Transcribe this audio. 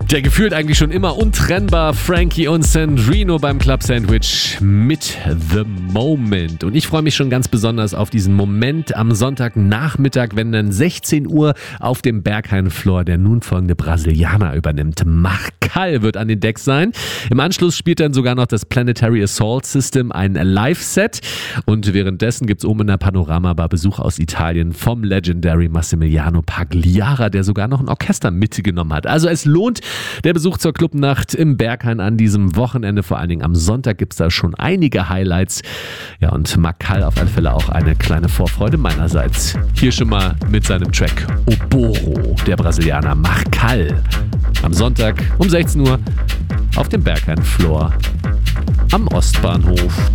Der gefühlt eigentlich schon immer untrennbar Frankie und Sandrino beim Club Sandwich mit The Moment. Und ich freue mich schon ganz besonders auf diesen Moment am Sonntagnachmittag, wenn dann 16 Uhr auf dem Berghain-Floor der nun folgende Brasilianer übernimmt. Marcal wird an den Decks sein. Im Anschluss spielt dann sogar noch das Planetary Assault System ein Live-Set. Und währenddessen gibt es oben in der Panorama-Bar Besuch aus Italien vom Legendary Massimiliano Pagliara, der sogar noch ein Orchester mitgenommen hat. Also es lohnt der Besuch zur Clubnacht im Berghain an diesem Wochenende. Vor allen Dingen am Sonntag gibt es da schon einige Highlights. Ja, und Marcal auf alle Fälle auch eine kleine Vorfreude meinerseits. Hier schon mal mit seinem Track Oboro, der Brasilianer Marcal. Am Sonntag um 16 Uhr auf dem Berghain-Floor am Ostbahnhof.